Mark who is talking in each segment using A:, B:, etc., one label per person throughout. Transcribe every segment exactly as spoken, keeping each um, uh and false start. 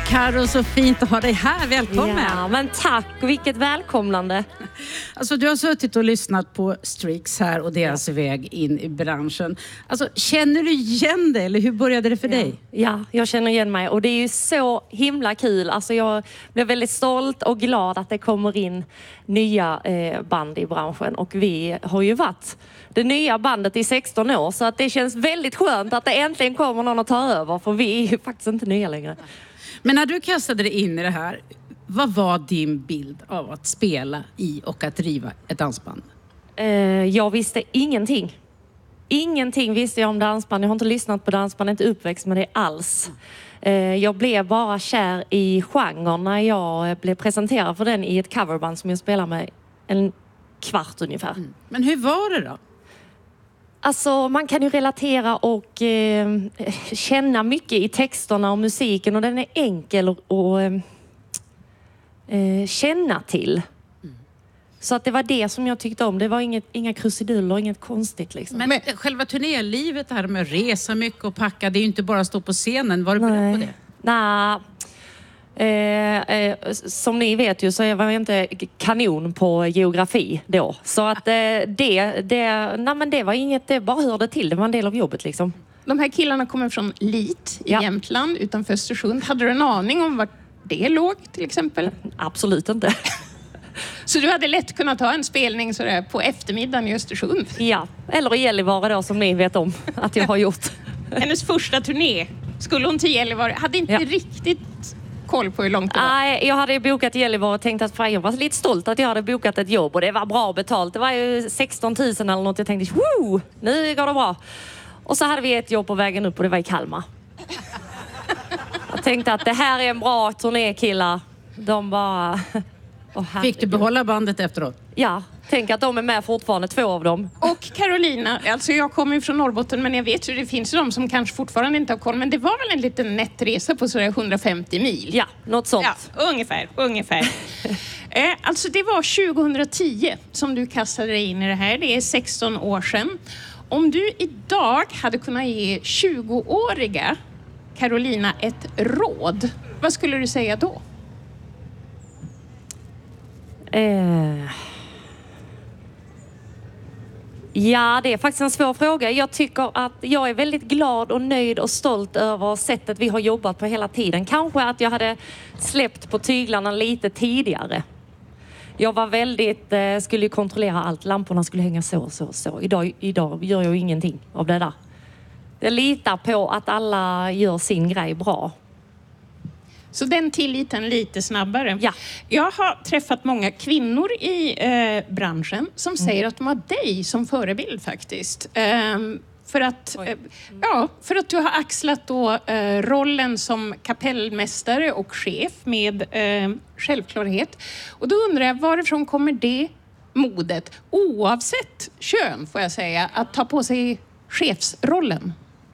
A: Karo, så fint att ha dig här. Välkommen.
B: Ja, men tack. Vilket välkomnande.
A: Alltså, du har suttit och lyssnat på Strix här och deras ja. väg in i branschen. Alltså, känner du igen det eller hur började det för
B: ja.
A: dig?
B: Ja, jag känner igen mig och det är ju så himla kul. Alltså, jag blev väldigt stolt och glad att det kommer in nya eh, band i branschen och vi har ju varit det nya bandet i sexton år så att det känns väldigt skönt att det äntligen kommer någon att ta över för vi är ju faktiskt inte nya längre.
A: Men när du kastade dig in i det här, vad var din bild av att spela i och att driva ett dansband?
B: Eh, jag visste ingenting. Ingenting visste jag om dansband. Jag har inte lyssnat på dansband, inte uppväxt med det alls. Eh, jag blev bara kär i genren när jag blev presenterad för den i ett coverband som jag spelar med en kvart ungefär. Mm.
A: Men hur var det då?
B: Alltså man kan ju relatera och eh, känna mycket i texterna och musiken och den är enkel att eh, känna till. Mm. Så att det var det som jag tyckte om. Det var inget, inga krusiduller, inget konstigt liksom.
A: Men, Men själva turnélivet här med att resa mycket och packa, det är ju inte bara att stå på scenen. Var du beredd på det?
B: Nej. Eh, eh, som ni vet ju så var jag inte kanon på geografi då. Så att eh, det, det, nej men det var inget, det bara hörde till. Det var en del av jobbet liksom.
C: De här killarna kommer från Lit i ja. Jämtland utanför Östersund. Hade du en aning om vart det låg till exempel?
B: Absolut inte.
C: Så du hade lätt kunnat ta en spelning sådär på eftermiddagen i Östersund?
B: Ja, eller i Gällivare då som ni vet om att jag har gjort.
C: Hennes första turné, skulle hon till Gällivare? Hade inte ja. riktigt koll på hur långt det var?
B: Nej, jag hade bokat Gällivare och tänkt att fan, jag var lite stolt att jag hade bokat ett jobb och det var bra betalt. Det var ju sexton tusen eller något. Jag tänkte, woo, nu går det bra. Och så hade vi ett jobb på vägen upp och det var i Kalmar. Jag tänkte att det här är en bra turné, killar. De bara...
A: Oh, fick du behålla bandet efteråt?
B: Ja, tänk att de är med fortfarande, två av dem.
C: Och Carolina, alltså jag kommer ju från Norrbotten men jag vet ju det finns de som kanske fortfarande inte har koll. Men det var väl en liten nättresa på sådär hundrafemtio mil?
B: Ja, något sånt.
C: Ja, ungefär, ungefär. eh, alltså det var tjugohundratio som du kastade dig in i det här. Det är sexton år sedan. Om du idag hade kunnat ge tjugoåriga Carolina ett råd, vad skulle du säga då?
B: Eh... Ja, det är faktiskt en svår fråga. Jag tycker att jag är väldigt glad och nöjd och stolt över sättet vi har jobbat på hela tiden. Kanske att jag hade släppt på tyglarna lite tidigare. Jag var väldigt, eh, skulle ju kontrollera allt. Lamporna skulle hänga så, så, så. Idag, idag gör jag ingenting av det där. Jag litar på att alla gör sin grej bra.
C: Så den tilliten lite snabbare.
B: Ja.
C: Jag har träffat många kvinnor i eh, branschen som mm. säger att de har dig som förebild faktiskt. Eh, för, att, eh, ja, för att du har axlat då, eh, rollen som kapellmästare och chef med eh, självklarhet. Och då undrar jag, varifrån kommer det modet, oavsett kön får jag säga, att ta på sig chefsrollen?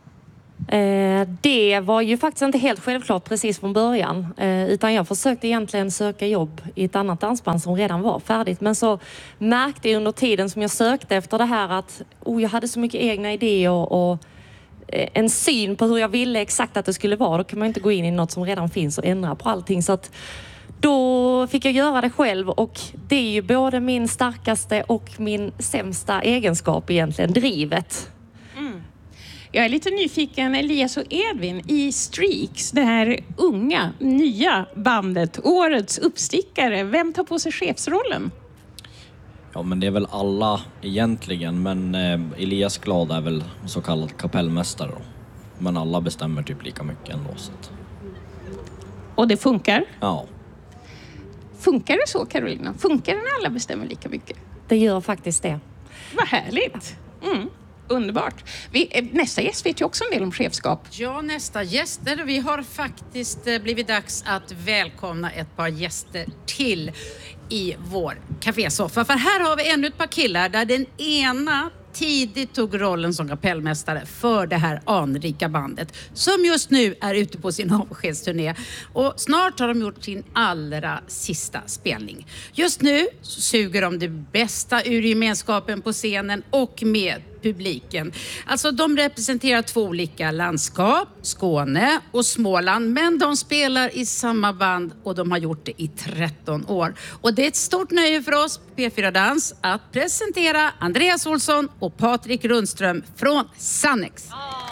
B: Eh, det var ju faktiskt inte helt självklart precis från början. Eh, utan jag försökte egentligen söka jobb i ett annat dansband som redan var färdigt. Men så märkte jag under tiden som jag sökte efter det här att oh, jag hade så mycket egna idéer och, och eh, en syn på hur jag ville exakt att det skulle vara. Då kan man inte gå in i något som redan finns och ändra på allting. Så att då fick jag göra det själv och det är ju både min starkaste och min sämsta egenskap egentligen, drivet.
C: Mm. Jag är lite nyfiken, Elias och Edvin, i Streaks, det här unga, nya bandet, årets uppstickare. Vem tar på sig chefsrollen?
D: Ja, men det är väl alla egentligen, men eh, Elias Glad är väl så kallad kapellmästare då. Men alla bestämmer typ lika mycket ändå. Så att...
C: Och det funkar?
D: Ja.
C: Funkar det så, Carolina? Funkar det när alla bestämmer lika mycket?
B: Det gör faktiskt det.
C: Vad härligt! Mm. Underbart. Vi, nästa gäst vet ju också en del om chefskap.
A: Ja, nästa gäster. Vi har faktiskt blivit dags att välkomna ett par gäster till i vår kafésoffa. För här har vi ännu ett par killar där den ena tidigt tog rollen som kapellmästare för det här anrika bandet som just nu är ute på sin avskedsturné. Och snart har de gjort sin allra sista spelning. Just nu så suger de det bästa ur gemenskapen på scenen och med publiken. Alltså de representerar två olika landskap, Skåne och Småland, men de spelar i samma band och de har gjort det i tretton år. Och det är ett stort nöje för oss på P fyra Dans att presentera Andreas Olsson och Patrik Rundström från Sannex.